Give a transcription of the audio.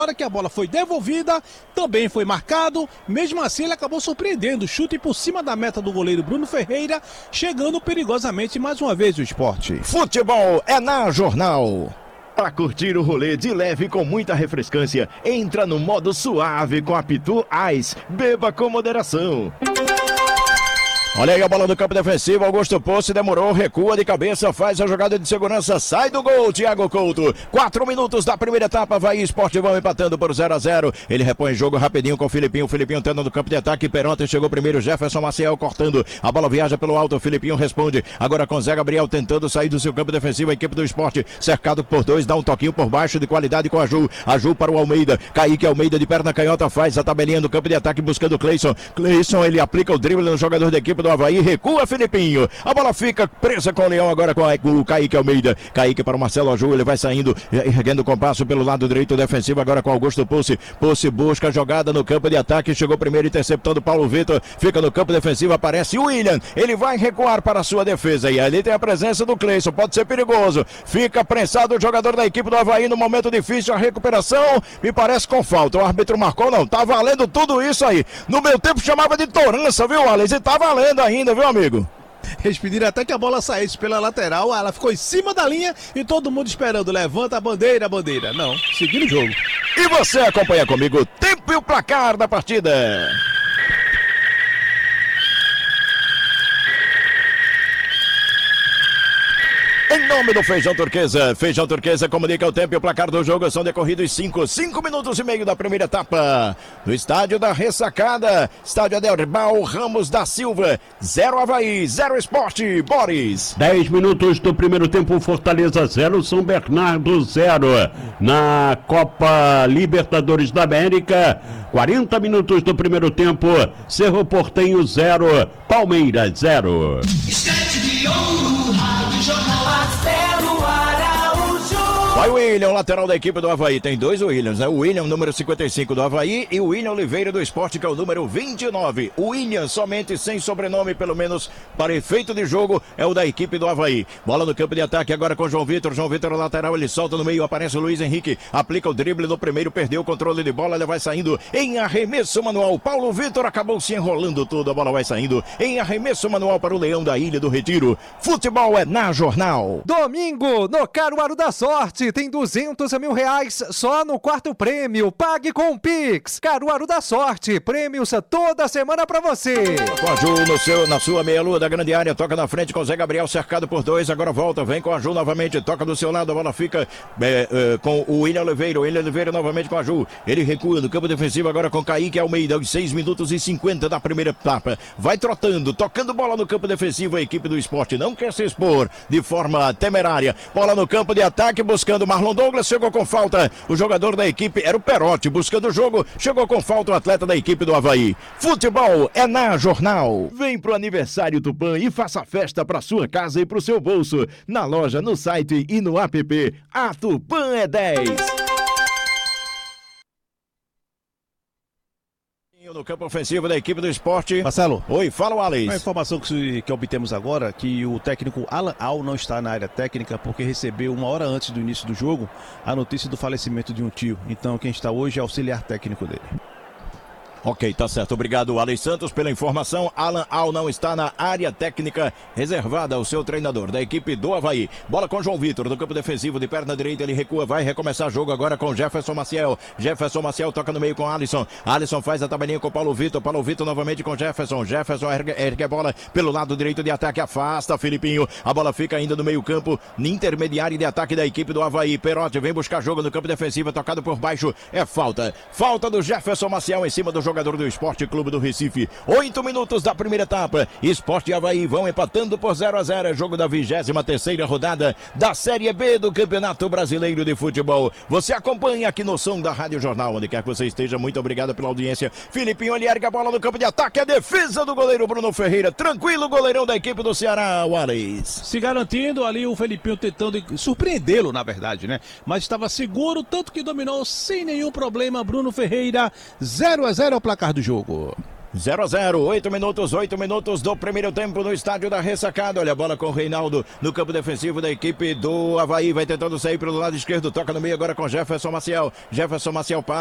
hora que a bola foi devolvida, também foi marcado, mesmo assim ele acabou surpreendendo, chute por cima da meta do goleiro Bruno Ferreira, chegando perigosamente mais uma vez o Sport. Futebol é na Jornal. Para curtir o rolê de leve com muita refrescância, entra no modo suave com a Pitu Ice, beba com moderação. Olha aí a bola do campo defensivo, Augusto Posse demorou, recua de cabeça, faz a jogada de segurança, sai do gol, Thiago Couto. 4 minutos da primeira etapa, Avaí Sport vão empatando por 0-0. Ele repõe jogo rapidinho com o Filipinho tendo no campo de ataque, Peronta chegou primeiro, Jefferson Maciel cortando, a bola viaja pelo alto, o Filipinho responde, agora com Zé Gabriel tentando sair do seu campo defensivo, a equipe do Sport cercado por 2, dá um toquinho por baixo de qualidade com a Ju para o Almeida, Kaique Almeida de perna canhota faz a tabelinha no campo de ataque buscando o Cleison, ele aplica o drible no jogador da equipe do Avaí, recua Filipinho, a bola fica presa com o Leão agora com o Kaique Almeida, Kaique para o Marcelo Aju, ele vai saindo, erguendo o compasso pelo lado direito defensivo agora com Augusto Posse busca a jogada no campo de ataque, chegou primeiro interceptando Paulo Vitor, fica no campo defensivo, aparece o William, ele vai recuar para a sua defesa e ali tem a presença do Cleison, pode ser perigoso, fica prensado o jogador da equipe do Avaí no momento difícil, a recuperação me parece com falta, o árbitro marcou, não, tá valendo tudo isso aí, no meu tempo chamava de torança, viu Alex, e tá valendo ainda, viu amigo? Eles pediram até que a bola saísse pela lateral, ela ficou em cima da linha e todo mundo esperando, levanta a bandeira, não, seguindo o jogo. E você acompanha comigo o tempo e o placar da partida. Em nome do Feijão Turquesa comunica o tempo e o placar do jogo, são decorridos 5 minutos e meio da primeira etapa. No estádio da Ressacada, estádio Adelbal Ramos da Silva, 0 Avaí, 0 Sport, Boris. 10 minutos do primeiro tempo, Fortaleza 0, São Bernardo 0. Na Copa Libertadores da América, 40 minutos do primeiro tempo, Cerro Porteño 0, Palmeiras 0. Vai o William, lateral da equipe do Avaí, tem 2 Williams, né? O William, número 55 do Avaí e o William Oliveira do Sport, que é o número 29. O William, somente sem sobrenome, pelo menos para efeito de jogo, é o da equipe do Avaí. Bola no campo de ataque agora com João Vitor, lateral, ele solta no meio, aparece o Luiz Henrique, aplica o drible no primeiro, perdeu o controle de bola, ele vai saindo em arremesso manual. Paulo Vitor acabou se enrolando tudo, a bola vai saindo em arremesso manual para o Leão da Ilha do Retiro. Futebol é na Jornal. Domingo, no Caruaru da Sorte, tem 200 mil reais só no quarto prêmio. Pague com o Pix. Caruaru da Sorte, prêmios toda semana pra você. Com a Ju na sua meia-lua da grande área, toca na frente com o Zé Gabriel, cercado por 2, agora volta, vem com a Ju novamente, toca do seu lado, a bola fica com o William Oliveira novamente com a Ju, ele recua no campo defensivo agora com Kaique Almeida, aos 6 minutos e 50 da primeira etapa, vai trotando, tocando bola no campo defensivo, a equipe do Sport não quer se expor de forma temerária, bola no campo de ataque, buscando Marlon Douglas, chegou com falta, o jogador da equipe era o Perotti, buscando o jogo, chegou com falta o atleta da equipe do Avaí. Futebol é na Jornal. Vem pro aniversário Tupã e faça festa pra sua casa e pro seu bolso, na loja, no site e no app. A Tupã é 10. No campo ofensivo da equipe do Sport. Marcelo. Oi, fala, Alex. A informação que obtemos agora, que o técnico Alan Al não está na área técnica porque recebeu 1 hora antes do início do jogo a notícia do falecimento de um tio. Então quem está hoje é auxiliar técnico dele. Ok, tá certo. Obrigado, Alex Santos, pela informação. Alan Al não está na área técnica reservada ao seu treinador da equipe do Avaí. Bola com João Vitor, no campo defensivo de perna direita, ele recua, vai recomeçar o jogo agora com Jefferson Maciel. Jefferson Maciel toca no meio com Alisson. Alisson faz a tabelinha com Paulo Vitor novamente com Jefferson. Jefferson ergue a bola pelo lado direito de ataque, afasta Filipinho. A bola fica ainda no meio campo, intermediário de ataque da equipe do Avaí. Perotti vem buscar jogo no campo defensivo, tocado por baixo. É falta. Falta do Jefferson Maciel em cima do jogador do Esporte Clube do Recife. 8 minutos da primeira etapa. Sport e Avaí vão empatando por 0-0. É jogo da 23ª rodada da Série B do Campeonato Brasileiro de Futebol. Você acompanha aqui no som da Rádio Jornal, onde quer que você esteja. Muito obrigado pela audiência. Filipinho, ele ergue a bola no campo de ataque. A defesa do goleiro Bruno Ferreira. Tranquilo, goleirão da equipe do Ceará, Wallace. Se garantindo ali, o Felipinho tentando surpreendê-lo, na verdade, né? Mas estava seguro, tanto que dominou sem nenhum problema. Bruno Ferreira, 0-0 ao placar do jogo. 0 a 0, 8 minutos do primeiro tempo no estádio da Ressacada. Olha a bola com o Reinaldo no campo defensivo da equipe do Avaí. Vai tentando sair pelo lado esquerdo, toca no meio agora com Jefferson Maciel. Jefferson Maciel